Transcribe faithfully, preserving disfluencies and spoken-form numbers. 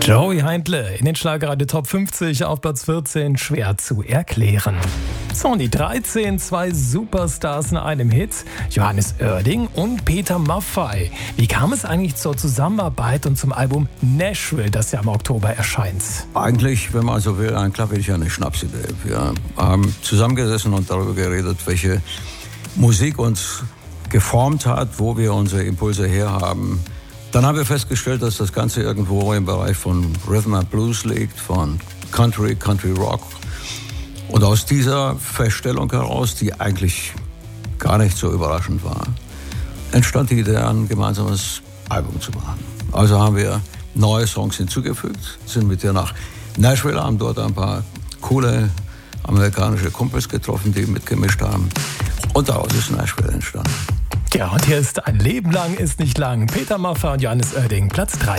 Joey Heindle in den Schlagerradio Top fünfzig auf Platz vierzehn, schwer zu erklären. So, und die dreizehn, zwei Superstars in einem Hit, Johannes Oerding und Peter Maffay. Wie kam es eigentlich zur Zusammenarbeit und zum Album Nashville, das ja im Oktober erscheint? Eigentlich, wenn man so will, ein klappig eine Schnapsidee. Wir haben zusammengesessen und darüber geredet, welche Musik uns geformt hat, wo wir unsere Impulse herhaben. Dann haben wir festgestellt, dass das Ganze irgendwo im Bereich von Rhythm and Blues liegt, von Country, Country Rock. Und aus dieser Feststellung heraus, die eigentlich gar nicht so überraschend war, entstand die Idee, ein gemeinsames Album zu machen. Also haben wir neue Songs hinzugefügt, sind mit dir nach Nashville, haben dort ein paar coole amerikanische Kumpels getroffen, die mitgemischt haben. Und daraus ist Nashville entstanden. Ja, und hier ist Ein Leben lang ist nicht lang. Peter Maffay und Johannes Oerding, Platz drei.